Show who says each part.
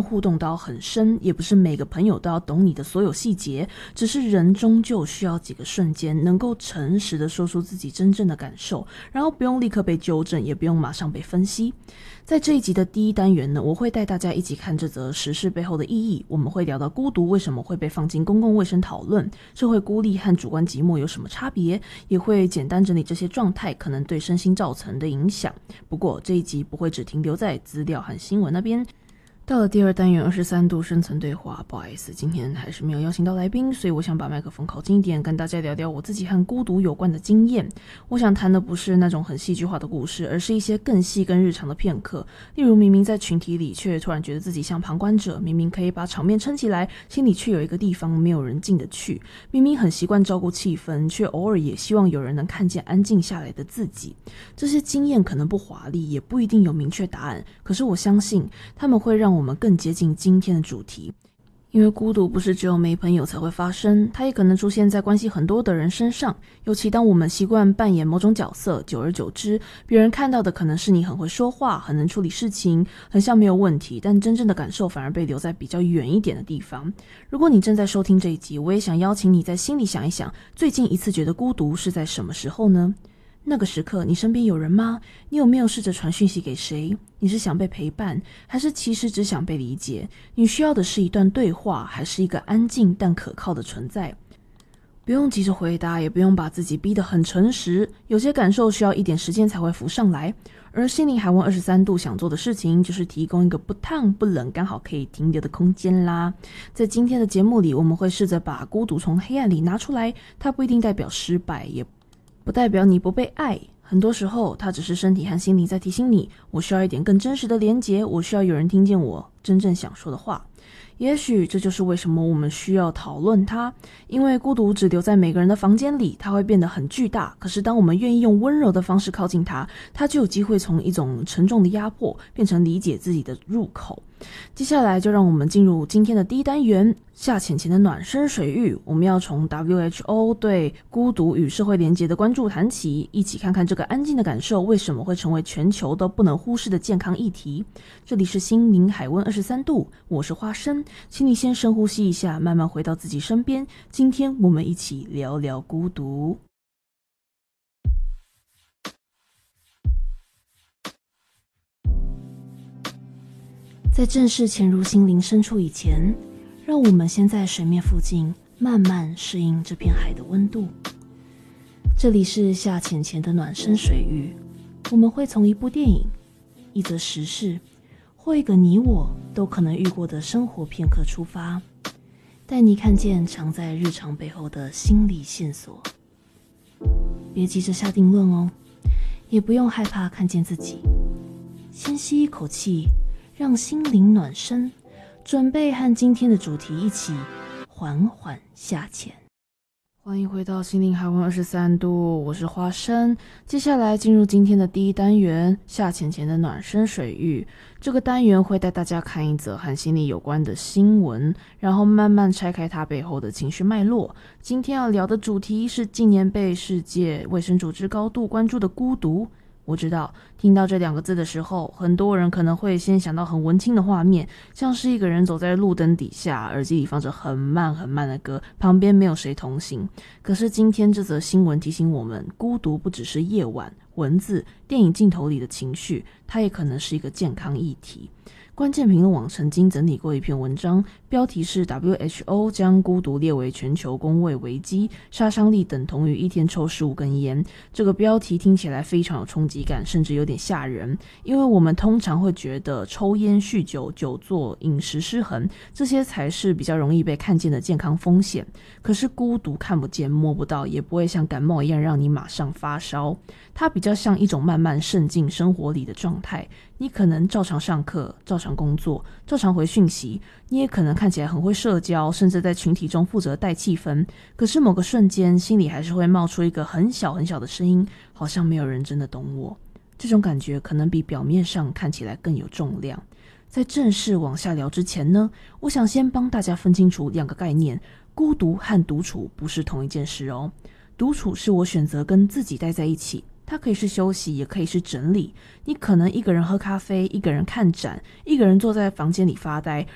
Speaker 1: 互动到很深，也不是每个朋友都要懂你的所有细节，只是人终究需要几个瞬间能够诚实的说出自己真正的感受，然后不用立刻被纠正，也不用马上被分析。在这一集的第一单元呢，我会带大家一起看这则时事背后的意义，我们会聊到孤独为什么会被放进公共卫生讨论，社会孤立和主观寂寞有什么差别，也会简单整理这些状态可能对身心造成的影响。不过这一集不会只停留在资料和新闻那边。到了第二单元23度生存对话，不好意思，今天还是没有邀请到来宾，所以我想把麦克风靠近一点，跟大家聊聊我自己和孤独有关的经验。我想谈的不是那种很戏剧化的故事，而是一些更细更日常的片刻，例如明明在群体里，却突然觉得自己像旁观者，明明可以把场面撑起来，心里却有一个地方没有人进得去，明明很习惯照顾气氛，却偶尔也希望有人能看见安静下来的自己。这些经验可能不华丽，也不一定有明确答案，可是我相信他们会让我们更接近今天的主题。因为孤独不是只有没朋友才会发生，它也可能出现在关系很多的人身上，尤其当我们习惯扮演某种角色，久而久之，别人看到的可能是你很会说话，很能处理事情，很像没有问题，但真正的感受反而被留在比较远一点的地方。如果你正在收听这一集，我也想邀请你在心里想一想，最近一次觉得孤独是在什么时候呢？那个时刻你身边有人吗？你有没有试着传讯息给谁？你是想被陪伴，还是其实只想被理解？你需要的是一段对话，还是一个安静但可靠的存在？不用急着回答，也不用把自己逼得很诚实，有些感受需要一点时间才会浮上来。而心灵海温23度想做的事情，就是提供一个不烫不冷，刚好可以停留的空间啦。在今天的节目里，我们会试着把孤独从黑暗里拿出来，它不一定代表失败，也不代表你不被爱，很多时候它只是身体和心灵在提醒你，我需要一点更真实的连结，我需要有人听见我真正想说的话。也许这就是为什么我们需要讨论它，因为孤独只留在每个人的房间里，它会变得很巨大，可是当我们愿意用温柔的方式靠近它，它就有机会从一种沉重的压迫变成理解自己的入口。接下来就让我们进入今天的第一单元，夏浅浅的暖身水域。我们要从 WHO 对孤独与社会连结的关注谈起，一起看看这个安静的感受为什么会成为全球都不能忽视的健康议题。这里是心灵海温23度，我是花生，请你先深呼吸一下，慢慢回到自己身边。今天我们一起聊聊孤独。在正式潜入心灵深处以前，让我们先在水面附近慢慢适应这片海的温度。这里是夏浅浅的暖身水域，我们会从一部电影、一则时事或一个你我都可能遇过的生活片刻出发，带你看见藏在日常背后的心理线索。别急着下定论哦，也不用害怕看见自己。先吸一口气，让心灵暖身，准备和今天的主题一起缓缓下潜。欢迎回到心灵海温23度，我是花生。接下来进入今天的第一单元，夏浅浅的暖身水域。这个单元会带大家看一则和心理有关的新闻，然后慢慢拆开它背后的情绪脉络。今天要聊的主题是近年被世界卫生组织高度关注的孤独。我知道听到这两个字的时候，很多人可能会先想到很文青的画面，像是一个人走在路灯底下，耳机里放着很慢很慢的歌，旁边没有谁同行。可是今天这则新闻提醒我们，孤独不只是夜晚、文字、电影镜头里的情绪，它也可能是一个健康议题。关键评论网曾经整理过一篇文章，标题是 WHO 将孤独列为全球公卫危机，杀伤力等同于一天抽15根烟。这个标题听起来非常有冲击感，甚至有点吓人，因为我们通常会觉得抽烟、酗酒、久坐、饮食失衡，这些才是比较容易被看见的健康风险。可是孤独看不见摸不到，也不会像感冒一样让你马上发烧，它比较像一种慢慢渗进生活里的状态。你可能照常上课，照常工作，照常回讯息，你也可能看起来很会社交，甚至在群体中负责带气氛，可是某个瞬间心里还是会冒出一个很小很小的声音，好像没有人真的懂我。这种感觉可能比表面上看起来更有重量。在正式往下聊之前呢，我想先帮大家分清楚两个概念，孤独和独处不是同一件事哦。独处是我选择跟自己待在一起，它可以是休息，也可以是整理。你可能一个人喝咖啡，一个人看展，一个人坐在房间里发呆，